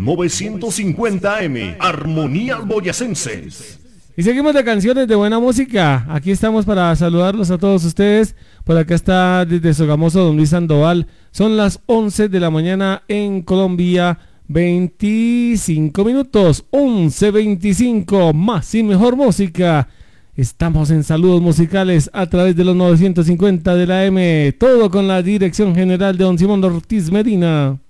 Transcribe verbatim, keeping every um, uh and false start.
novecientos cincuenta A M, Armonía Boyacenses. Y seguimos de canciones de buena música. Aquí estamos para saludarlos a todos ustedes. Por acá está desde Sogamoso don Luis Sandoval. Son las once de la mañana en Colombia, veinticinco minutos, once veinticinco, más y mejor música. Estamos en saludos musicales a través de los novecientos cincuenta de la M, todo con la dirección general de don Simón Ortiz Medina.